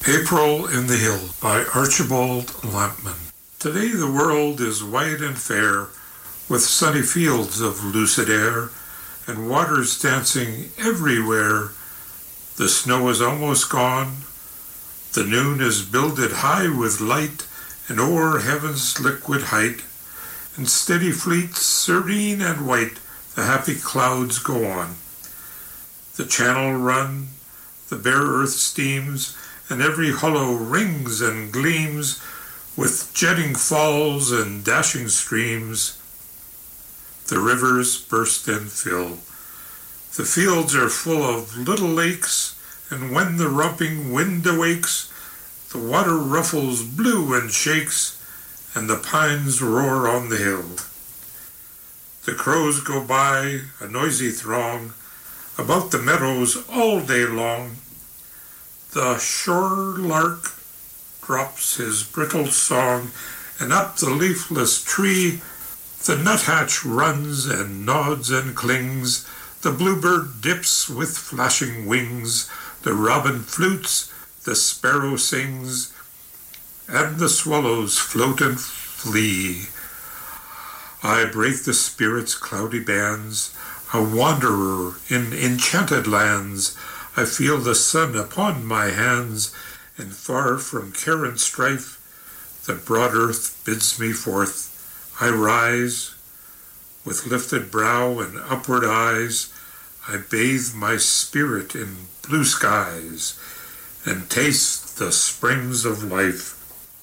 April in the Hill by Archibald Lampman. Today the world is white and fair, with sunny fields of lucid air, and waters dancing everywhere. The snow is almost gone, the noon is builded high with light, and o'er heaven's liquid height, in steady fleets, serene and white, the happy clouds go on. The channel run, the bare earth steams, and every hollow rings and gleams with jetting falls and dashing streams. The rivers burst and fill. The fields are full of little lakes, and when the romping wind awakes, the water ruffles blue and shakes, and the pines roar on the hill. The crows go by, a noisy throng, about the meadows all day long. The shore lark drops his brittle song, and up the leafless tree the nuthatch runs and nods and clings. The bluebird dips with flashing wings, the robin flutes, the sparrow sings, and the swallows float and flee. I break the spirit's cloudy bands, a wanderer in enchanted lands. I feel the sun upon my hands, and far from care and strife, the broad earth bids me forth. I rise, with lifted brow and upward eyes, I bathe my spirit in blue skies, and taste the springs of life.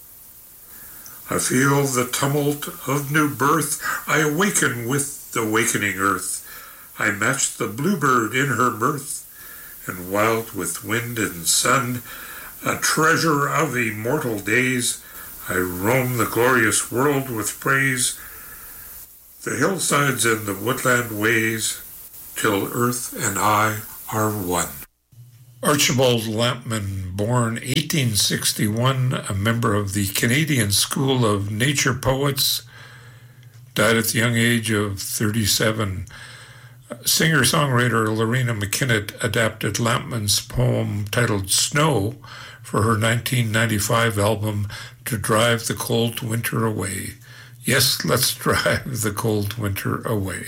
I feel the tumult of new birth, I awaken with the wakening earth. I match the bluebird in her mirth, and wild with wind and sun, a treasure of immortal days, I roam the glorious world with praise, the hillsides and the woodland ways, till earth and I are one. Archibald Lampman, born 1861, a member of the Canadian School of Nature Poets, died at the young age of 37. Singer-songwriter Lorena McKinnon adapted Lampman's poem titled Snow for her 1995 album To Drive the Cold Winter Away. Yes, let's drive the cold winter away.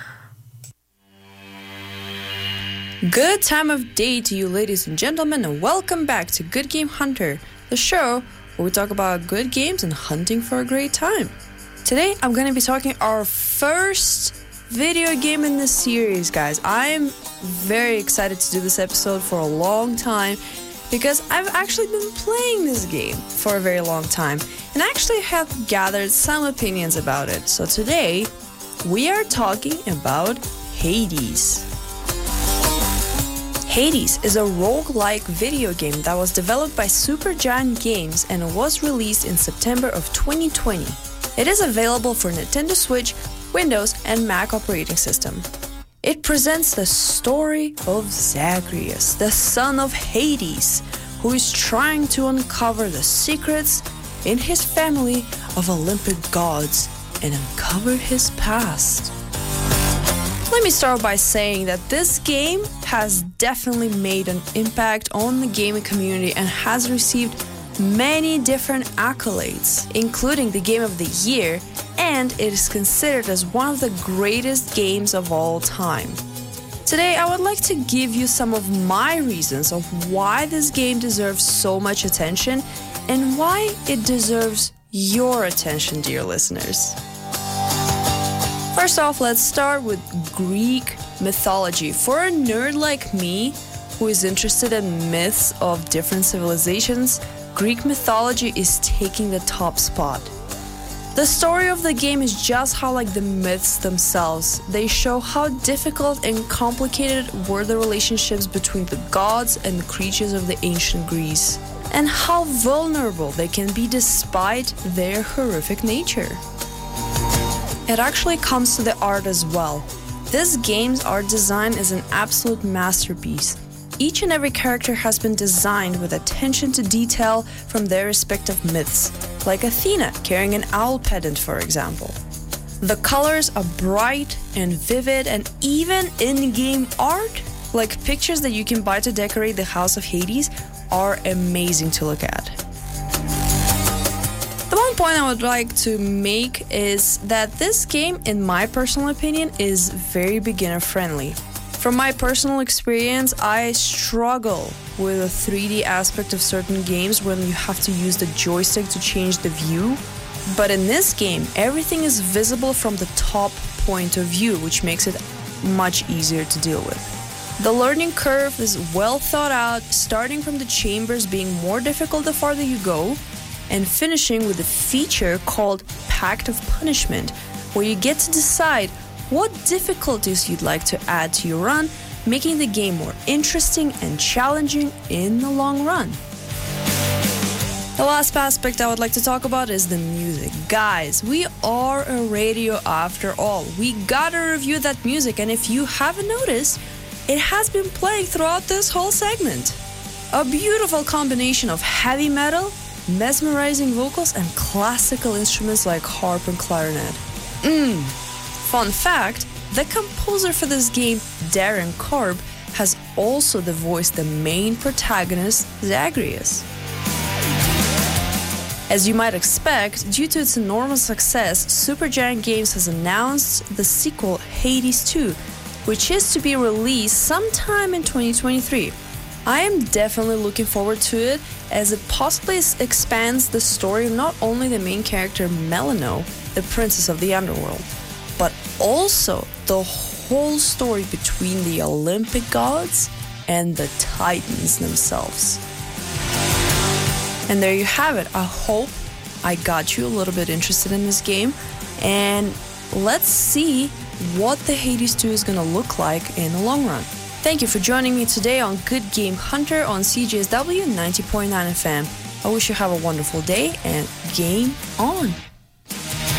Good time of day to you, ladies and gentlemen, and welcome back to Good Game Hunter, the show where we talk about good games and hunting for a great time. Today, I'm going to be talking our first video game in this series, guys. I'm very excited to do this episode for a long time because I've actually been playing this game for a very long time and actually have gathered some opinions about it. So today, we are talking about Hades. Hades is a roguelike video game that was developed by Supergiant Games and was released in September of 2020. It is available for Nintendo Switch, Windows, and Mac operating system. It presents the story of Zagreus, the son of Hades, who is trying to uncover the secrets in his family of Olympic gods and uncover his past. Let me start by saying that this game has definitely made an impact on the gaming community and has received many different accolades, including the Game of the Year, and it is considered as one of the greatest games of all time. Today, I would like to give you some of my reasons of why this game deserves so much attention and why it deserves your attention, dear listeners. First off, let's start with Greek mythology. For a nerd like me, who is interested in myths of different civilizations, Greek mythology is taking the top spot. The story of the game is just how like the myths themselves. They show how difficult and complicated were the relationships between the gods and the creatures of the ancient Greece, and how vulnerable they can be despite their horrific nature. It actually comes to the art as well. This game's art design is an absolute masterpiece. Each and every character has been designed with attention to detail from their respective myths, like Athena carrying an owl pendant, for example. The colors are bright and vivid, and even in-game art like pictures that you can buy to decorate the House of Hades, are amazing to look at. The one point I would like to make is that this game, in my personal opinion, is very beginner friendly. From my personal experience, I struggle with the 3D aspect of certain games when you have to use the joystick to change the view. But in this game, everything is visible from the top point of view, which makes it much easier to deal with. The learning curve is well thought out, starting from the chambers being more difficult the farther you go, and finishing with a feature called Pact of Punishment, where you get to decide what difficulties you'd like to add to your run, making the game more interesting and challenging in the long run. The last aspect I would like to talk about is the music. Guys, we are a radio after all. We gotta review that music, and if you haven't noticed, it has been playing throughout this whole segment. A beautiful combination of heavy metal, mesmerizing vocals, and classical instruments like harp and clarinet. Fun fact, the composer for this game, Darren Korb, has also voiced the main protagonist, Zagreus. As you might expect, due to its enormous success, Supergiant Games has announced the sequel Hades 2, which is to be released sometime in 2023. I am definitely looking forward to it, as it possibly expands the story of not only the main character Melinoe, the princess of the underworld, but also the whole story between the Olympic gods and the Titans themselves. And there you have it. I hope I got you a little bit interested in this game, and let's see what the Hades 2 is going to look like in the long run. Thank you for joining me today on Good Game Hunter on CJSW 90.9 FM. I wish you have a wonderful day, and game on!